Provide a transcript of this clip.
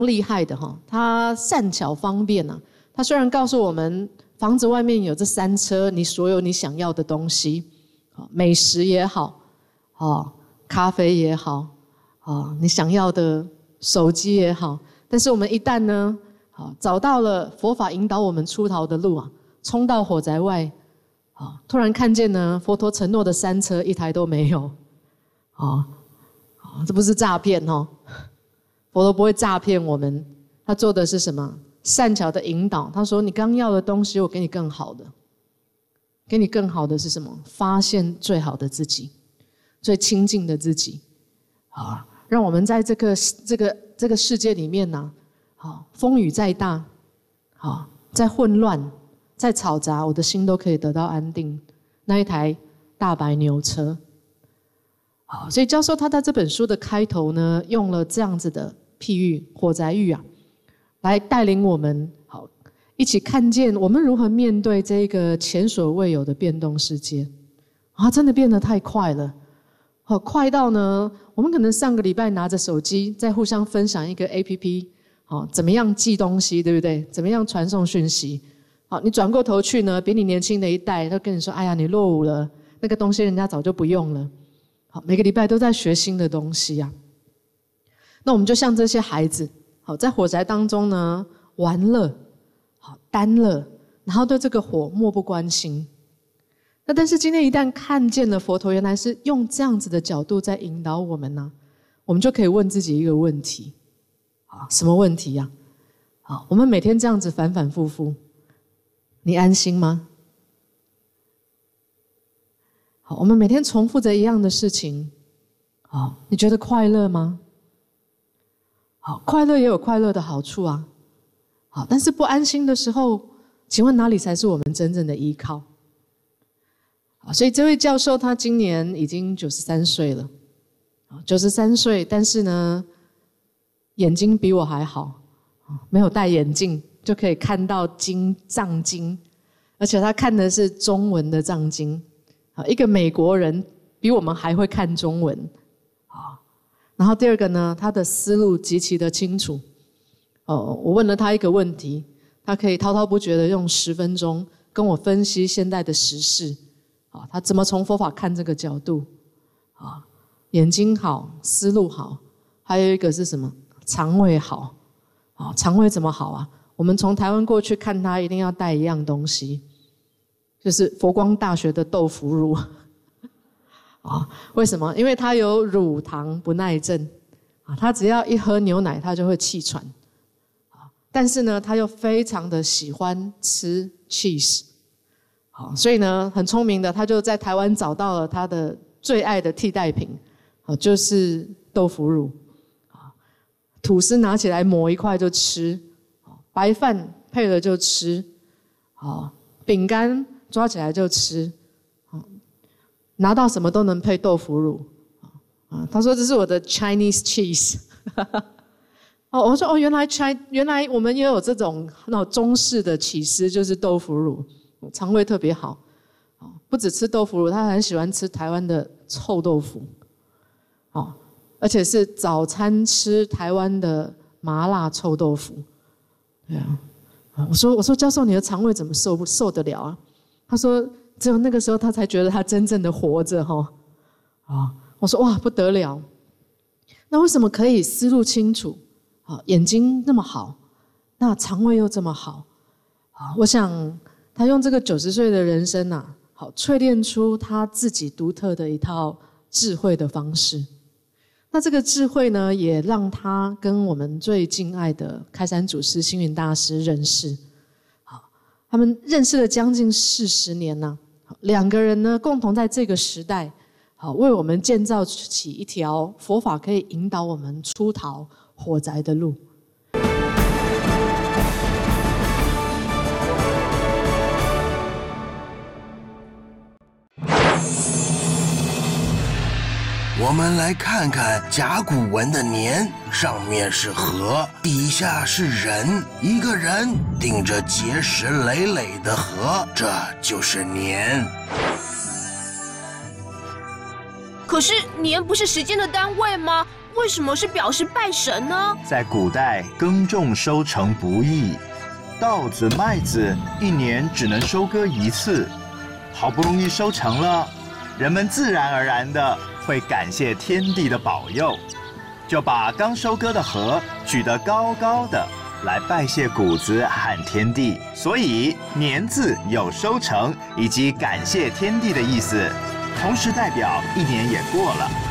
厉害的哈，他善巧方便啊。他虽然告诉我们房子外面有这3车，你所有你想要的东西，美食也好，咖啡也好，你想要的手机也好，但是我们一旦呢，找到了佛法引导我们出逃的路啊，冲到火宅外，突然看见呢，佛陀承诺的3车1台都没有，这不是诈骗哦，佛陀不会诈骗我们，他做的是什么？善巧的引导。他说：“你刚要的东西，我给你更好的。给你更好的是什么？发现最好的自己，最亲近的自己。让我们在这个世界里面呢，风雨再大，再混乱，再嘈杂，我的心都可以得到安定。那一台大白牛车。所以教授他在这本书的开头呢，用了这样子的譬喻，火宅喻啊。”来带领我们，一起看见我们如何面对这个前所未有的变动世界。真的变得太快了，快到呢，我们可能上个礼拜拿着手机在互相分享一个 APP，怎么样寄东西，对不对？怎么样传送讯息？你转过头去呢，比你年轻的一代，他跟你说：“哎呀，你落伍了，那个东西人家早就不用了。”每个礼拜都在学新的东西啊。那我们就像这些孩子。在火宅当中呢，玩乐，耽乐，然后对这个火漠不关心。那但是今天一旦看见了佛陀原来是用这样子的角度在引导我们呢，我们就可以问自己一个问题，什么问题呀？我们每天这样子反反复复，你安心吗？我们每天重复着一样的事情，你觉得快乐吗？快乐也有快乐的好处啊。但是不安心的时候，请问哪里才是我们真正的依靠？所以这位教授他今年已经93岁了，93岁，但是呢，眼睛比我还好，没有戴眼镜就可以看到藏经，而且他看的是中文的藏经。一个美国人比我们还会看中文。然后第二个呢，他的思路极其的清楚。我问了他一个问题，他可以滔滔不绝的用10分钟跟我分析现在的时事。他怎么从佛法看这个角度？眼睛好，思路好，还有一个是什么？肠胃好。肠胃怎么好啊？我们从台湾过去看他，一定要带一样东西，就是佛光大学的豆腐乳。为什么？因为他有乳糖不耐症，他只要一喝牛奶，他就会气喘。但是呢，他又非常的喜欢吃 cheese， 所以呢，很聪明的，他就在台湾找到了他的最爱的替代品，就是豆腐乳。吐司拿起来抹一块就吃，白饭配了就吃，饼干抓起来就吃。拿到什么都能配豆腐乳，他说这是我的 Chinese cheese。我说原来我们也有这种中式的起司，就是豆腐乳，肠胃特别好。不只吃豆腐乳，他很喜欢吃台湾的臭豆腐，而且是早餐吃台湾的麻辣臭豆腐。对啊，我说教授，你的肠胃怎么受得了啊？他说。只有那个时候，他才觉得他真正的活着我说哇，不得了！那为什么可以思路清楚？眼睛那么好，那肠胃又这么好？我想他用这个90岁的人生淬炼出他自己独特的一套智慧的方式。那这个智慧呢，也让他跟我们最敬爱的开山祖师星云大师认识。他们认识了将近40年了。2个人呢，共同在这个时代，为我们建造起一条佛法可以引导我们出逃火宅的路。 我们来看看甲骨文的年，上面是河，底下是人，一个人顶着结实累累的河，这就是年。 可是年不是时间的单位吗？ 为什么是表示拜神呢？ 在古代，耕种收成不易，稻子、麦子一年只能收割一次，好不容易收成了，人们自然而然的会感谢天地的保佑，就把刚收割的禾举得高高的，来拜谢谷子，喊天地。所以年字有收成以及感谢天地的意思，同时代表一年也过了。